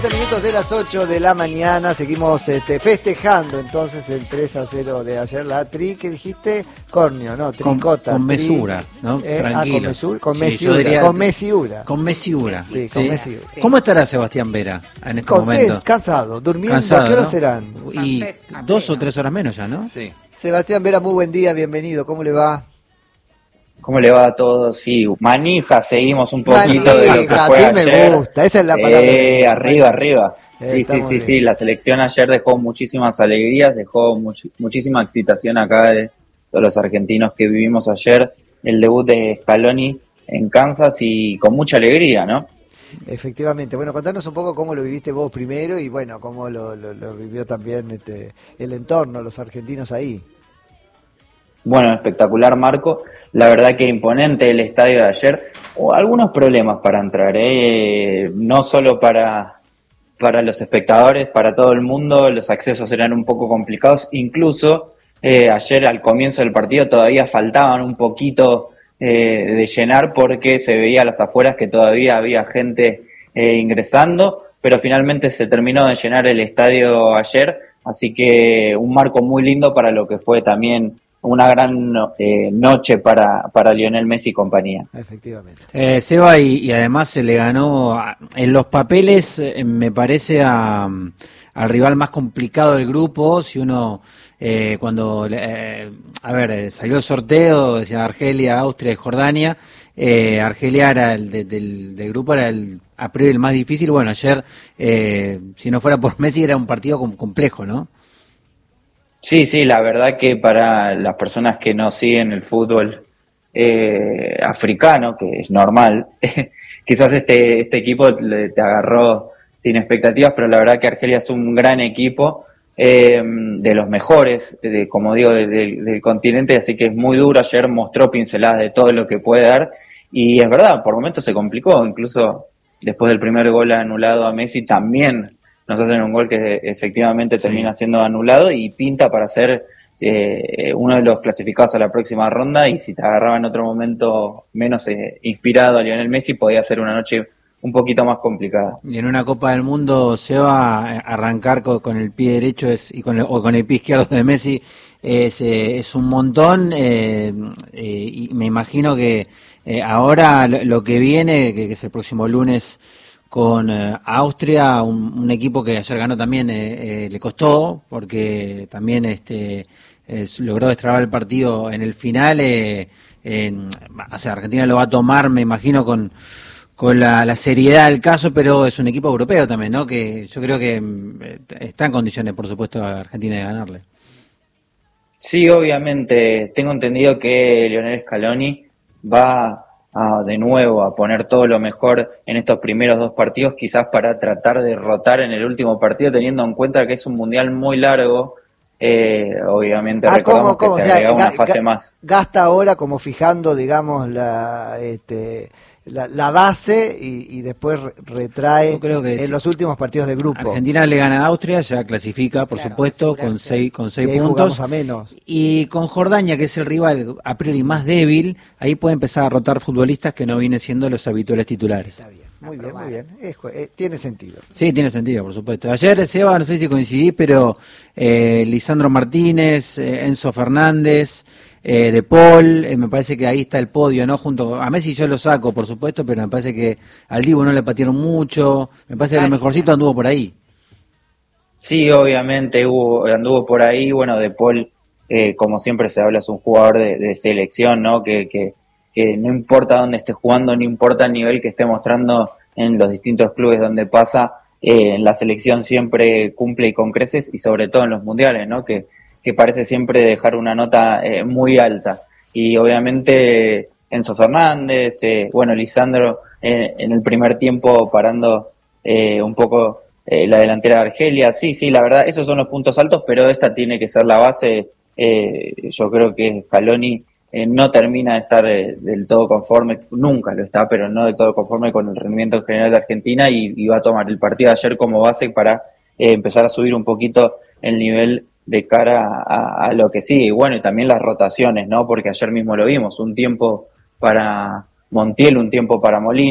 Minutos de las 8 de la mañana, seguimos festejando entonces el 3-0 de ayer. La tri, que dijiste, cornio, ¿no? Tricota. Con mesura, ¿no? Tranquilo. Con mesura. Con mesiura. Con mesiura. Sí, con mesura. ¿Cómo estará Sebastián Vera en este momento? Cansado, durmiendo. Cansado, ¿A qué hora ¿no? serán? Y 2 o 3 horas menos ya, ¿no? Sí. Sebastián Vera, muy buen día, bienvenido. ¿Cómo le va? ¿Cómo le va a todos? Sí, manija, seguimos un poquito de lo que fue sí ayer. Me gusta, esa es la palabra. Arriba. Sí, la selección ayer dejó muchísimas alegrías, dejó muchísima excitación acá de todos los argentinos que vivimos ayer, el debut de Scaloni en Kansas y con mucha alegría, ¿no? Efectivamente. Bueno, contanos un poco cómo lo viviste vos primero y bueno, cómo lo vivió también el entorno, los argentinos ahí. Bueno, espectacular, Marco. La verdad que imponente el estadio de ayer. Algunos problemas para entrar, no solo para los espectadores, para todo el mundo. Los accesos eran un poco complicados. Incluso ayer al comienzo del partido todavía faltaban un poquito de llenar porque se veía a las afueras que todavía había gente ingresando, pero finalmente se terminó de llenar el estadio ayer. Así que un marco muy lindo para lo que fue también una gran noche para Lionel Messi y compañía. Efectivamente. Seba, y además se le ganó en los papeles, me parece, al rival más complicado del grupo. Si uno, cuando, salió el sorteo, decía Argelia, Austria y Jordania, Argelia era del grupo, era a priori el más difícil. Bueno, ayer, si no fuera por Messi, era un partido complejo, ¿no? Sí, la verdad que para las personas que no siguen el fútbol africano, que es normal, quizás este equipo te agarró sin expectativas, pero la verdad que Argelia es un gran equipo, de los mejores, como digo, del continente, así que es muy duro. Ayer mostró pinceladas de todo lo que puede dar, y es verdad, por momentos se complicó, incluso después del primer gol anulado a Messi también nos hacen un gol que efectivamente termina siendo anulado y pinta para ser uno de los clasificados a la próxima ronda. Y si te agarraba en otro momento menos inspirado a Lionel Messi, podía ser una noche un poquito más complicada. Y en una Copa del Mundo se va a arrancar con el pie derecho o con el pie izquierdo de Messi es un montón, y me imagino que ahora lo que viene, que es el próximo lunes con Austria, un equipo que ayer ganó también, le costó, porque también logró destrabar el partido en el final. Argentina lo va a tomar, me imagino, con la seriedad del caso, pero es un equipo europeo también, ¿no? Que yo creo que está en condiciones, por supuesto, Argentina de ganarle. Sí, obviamente. Tengo entendido que Lionel Scaloni va de nuevo a poner todo lo mejor en estos primeros 2 partidos, quizás para tratar de rotar en el último partido, teniendo en cuenta que es un mundial muy largo. Obviamente recordamos que se agrega una fase más. Gasta ahora como fijando, digamos, la base y después retrae en los últimos partidos del grupo. Argentina le gana a Austria, ya clasifica, por supuesto, con 6 puntos. A menos. Y con Jordania, que es el rival a priori más débil, ahí puede empezar a rotar futbolistas que no vienen siendo los habituales titulares. Está bien, muy bien. Tiene sentido. Sí, tiene sentido, por supuesto. Ayer, Seba, no sé si coincidí, pero Lisandro Martínez, Enzo Fernández, De Paul, me parece que ahí está el podio, ¿no? Junto a Messi yo lo saco, por supuesto, pero me parece que al Dibu no le patearon mucho, me parece que lo mejorcito anduvo por ahí. Sí, obviamente anduvo por ahí. Bueno, De Paul, como siempre se habla, es un jugador de selección, ¿no? Que no importa dónde esté jugando, no importa el nivel que esté mostrando en los distintos clubes donde pasa, en la selección siempre cumple y con creces, y sobre todo en los mundiales, ¿no? Que parece siempre dejar una nota muy alta. Y obviamente Enzo Fernández, Lisandro en el primer tiempo parando un poco la delantera de Argelia. Sí, la verdad, esos son los puntos altos, pero esta tiene que ser la base. Yo creo que Scaloni no termina de estar del todo conforme, nunca lo está, pero no del todo conforme con el rendimiento en general de Argentina, y va a tomar el partido de ayer como base para empezar a subir un poquito el nivel de cara a lo que sigue. Y bueno, y también las rotaciones, ¿no? Porque ayer mismo lo vimos, un tiempo para Montiel, un tiempo para Molina,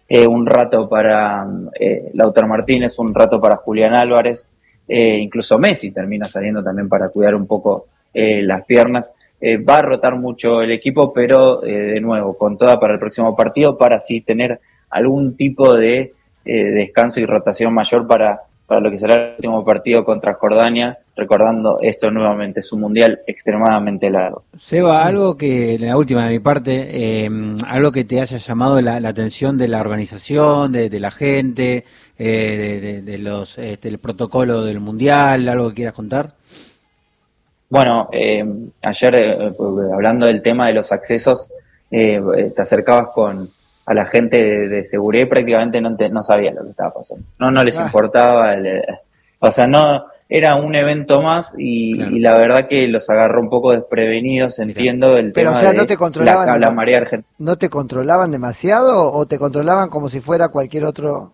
un rato para Lautaro Martínez, un rato para Julián Álvarez, incluso Messi termina saliendo también para cuidar un poco las piernas. Va a rotar mucho el equipo, pero de nuevo, con toda para el próximo partido, para así tener algún tipo de descanso y rotación mayor para lo que será el último partido contra Jordania, recordando esto nuevamente, es un mundial extremadamente largo. Seba, algo que, la última de mi parte, algo que te haya llamado la atención de la organización, de la gente, de los el protocolo del mundial, algo que quieras contar. Bueno, ayer hablando del tema de los accesos, te acercabas a la gente de seguridad y prácticamente no sabía lo que estaba pasando. No les importaba, o sea, no era un evento más y la verdad que los agarró un poco desprevenidos, entiendo el pero, tema o sea, de ¿no te controlaban la marea argentina. ¿No te controlaban demasiado o te controlaban como si fuera cualquier otro?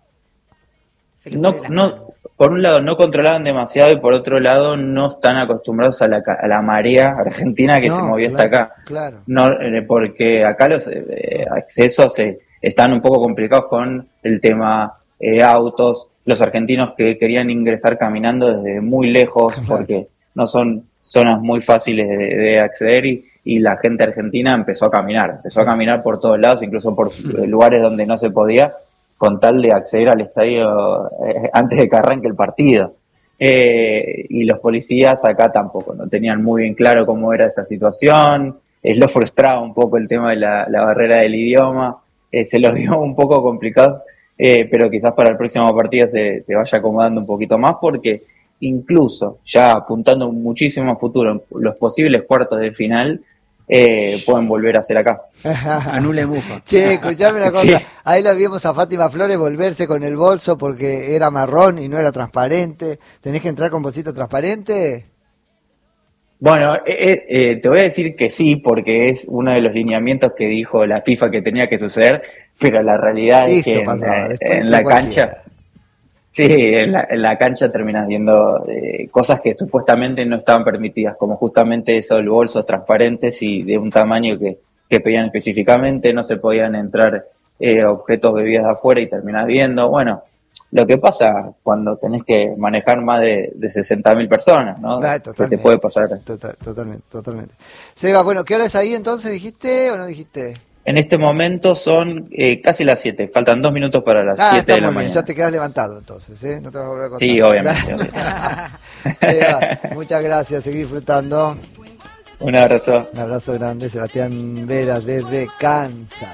No, por un lado no controlaban demasiado y por otro lado no están acostumbrados a la marea argentina que se movió hasta acá. Claro. No, porque acá los accesos están un poco complicados con el tema autos, los argentinos que querían ingresar caminando desde muy lejos, claro, porque no son zonas muy fáciles de acceder y la gente argentina empezó a caminar por todos lados, incluso por lugares donde no se podía, con tal de acceder al estadio antes de que arranque el partido. Y los policías acá tampoco, no tenían muy bien claro cómo era esta situación, lo frustraba un poco el tema de la barrera del idioma, se los vio un poco complicados, pero quizás para el próximo partido se vaya acomodando un poquito más, porque incluso ya apuntando muchísimo a futuro, los posibles cuartos de final, pueden volver a hacer acá. Anule Mufa. Che, escuchame una cosa, Sí. Ahí la vimos a Fátima Flores volverse con el bolso porque era marrón y no era transparente. ¿Tenés que entrar con bolsito transparente? Bueno, te voy a decir que sí, porque es uno de los lineamientos que dijo la FIFA que tenía que suceder, pero la realidad es que en la cancha, sí, en la cancha terminas viendo cosas que supuestamente no estaban permitidas, como justamente eso, el bolsos transparentes y de un tamaño que pedían específicamente, no se podían entrar objetos bebidas de afuera y terminás viendo, bueno, lo que pasa cuando tenés que manejar más de 60.000 personas, ¿no? Que te puede pasar. Totalmente. Seba, bueno, ¿qué hora es ahí entonces? ¿Dijiste o no dijiste? En este momento son casi las 7, faltan 2 minutos para las 7 de la mañana. Ya te quedas levantado entonces, ¿eh? No te vas a volver a contar. Sí, obviamente. Seba, muchas gracias, seguí disfrutando. Un abrazo. Un abrazo grande, Sebastián Vera desde Kansas.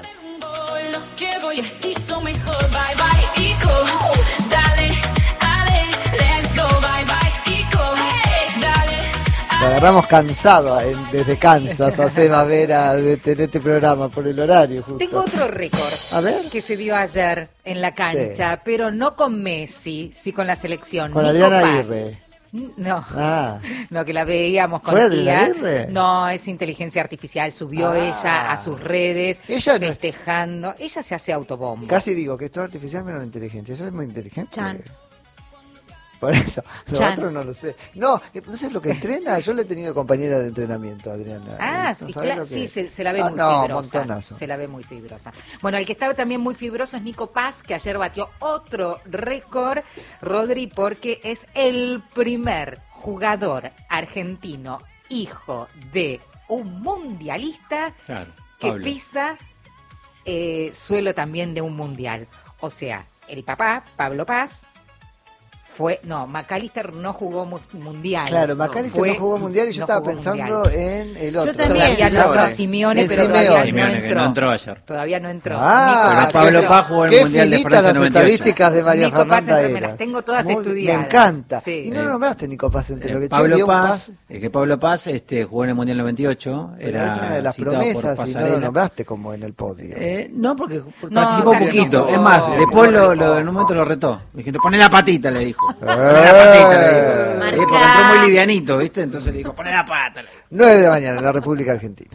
Lo agarramos cansado desde Kansas a Seba Vera de tener este programa por el horario justo. Tengo otro récord que se dio ayer en la cancha, pero no con Messi, sí con la selección. Con Nico Adriana Paz. Aguirre. No, Ah. no, que la veíamos con ¿Fue Adriana tía. Aguirre? No, es inteligencia artificial, subió ella a sus redes, Ella no- festejando. Ella se hace autobombo. Casi digo que esto es artificial menos inteligencia. Eso es muy inteligente. Chan. Por eso, lo Chan. otro no lo sé. No sé lo que entrena. Yo le he tenido compañera de entrenamiento, Adriana. Ah, ¿No y sabés lo que sí, es? se la ve muy no, fibrosa. montonazo. Se la ve muy fibrosa. Bueno, el que estaba también muy fibroso es Nico Paz, que ayer batió otro récord, Rodri, porque es el primer jugador argentino, hijo de un mundialista, Claro, que Pablo. pisa suelo también de un mundial. O sea, el papá, Pablo Paz, McAllister no jugó mundial. Claro, McAllister no jugó mundial y yo estaba jugó pensando mundial. en el otro. Todavía no entró Simeone, El pero Simeone. todavía no Simeone, que entró. no entró ayer. Todavía no entró. Ah, Pablo Paz jugó el qué Mundial de finitas Francia las 98. estadísticas de María Nico Paz Fernanda me Era. las tengo todas Me estudiadas. encanta. Sí. Y no nombraste Nico Paz entre lo que Pablo dio un Paz, que Pablo Paz jugó en el Mundial 98, Pero era es una de las citado por promesas y no lo Pasarela. nombraste como en el podio. No, porque No, participó casi poquito. no. Es más, después en un momento lo retó. Le dije, poné la patita, le dijo. Poné la Eh. patita, le dijo. Marca. Porque entró muy livianito, ¿viste? Entonces le dijo, poné la pata. 9 de la mañana en la República Argentina.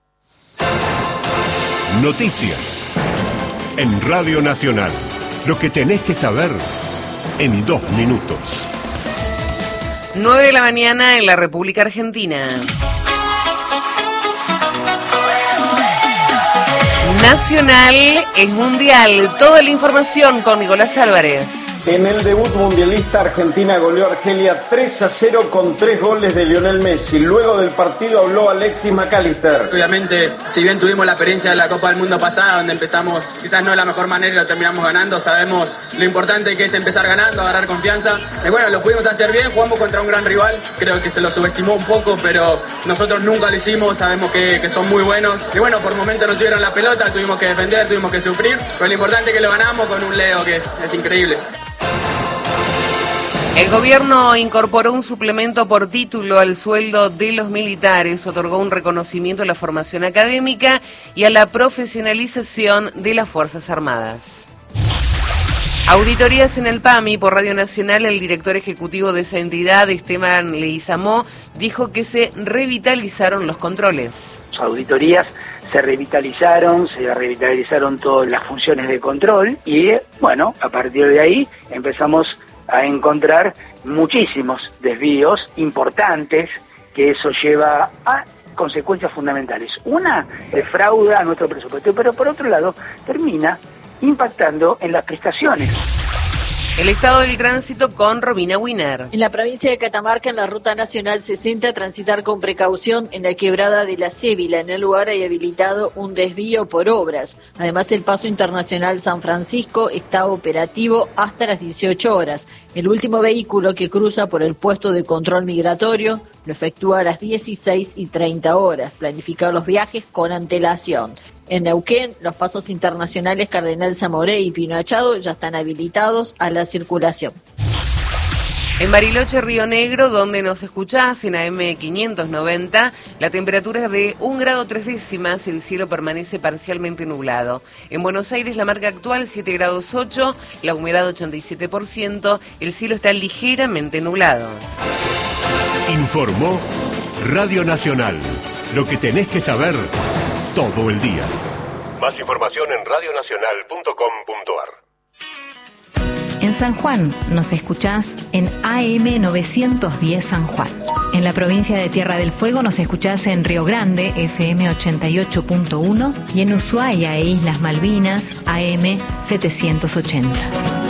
Noticias. En Radio Nacional. Lo que tenés que saber en 2 minutos. 9 de la mañana en la República Argentina. Nacional es mundial. Toda la información con Nicolás Álvarez. En el debut mundialista, Argentina goleó a Argelia 3-0 con 3 goles de Lionel Messi. Luego del partido habló Alexis McAllister. Obviamente, si bien tuvimos la experiencia de la Copa del Mundo pasada, donde empezamos quizás no de la mejor manera y lo terminamos ganando, sabemos lo importante que es empezar ganando, agarrar confianza. Y bueno, lo pudimos hacer bien, jugamos contra un gran rival, creo que se lo subestimó un poco, pero nosotros nunca lo hicimos, sabemos que son muy buenos. Y bueno, por momentos no tuvieron la pelota, tuvimos que defender, tuvimos que sufrir, pero lo importante es que lo ganamos con un Leo que es increíble. El gobierno incorporó un suplemento por título al sueldo de los militares, otorgó un reconocimiento a la formación académica y a la profesionalización de las Fuerzas Armadas. Auditorías en el PAMI. Por Radio Nacional, el director ejecutivo de esa entidad, Esteban Leguizamó, dijo que se revitalizaron los controles. Auditorías se revitalizaron todas las funciones de control y, bueno, a partir de ahí empezamos a encontrar muchísimos desvíos importantes, que eso lleva a consecuencias fundamentales. Una, defrauda nuestro presupuesto, pero por otro lado termina impactando en las prestaciones. El estado del tránsito con Romina Winer. En la provincia de Catamarca, en la Ruta Nacional 60, transitar con precaución en la quebrada de la Cébila. En el lugar hay habilitado un desvío por obras. Además, el paso internacional San Francisco está operativo hasta las 18 horas. El último vehículo que cruza por el puesto de control migratorio lo efectúa a las 16:30. Planificar los viajes con antelación. En Neuquén, los pasos internacionales Cardenal Zamoré y Pino Achado ya están habilitados a la circulación. En Bariloche, Río Negro, donde nos escuchás en AM 590, la temperatura es de 1 grado 3 décimas, el cielo permanece parcialmente nublado. En Buenos Aires, la marca actual 7 grados 8, la humedad 87%, el cielo está ligeramente nublado. Informó Radio Nacional. Lo que tenés que saber todo el día. Más información en radionacional.com.ar. En San Juan nos escuchás en AM 910 San Juan. En la provincia de Tierra del Fuego nos escuchás en Río Grande, FM 88.1, y en Ushuaia e Islas Malvinas, AM 780.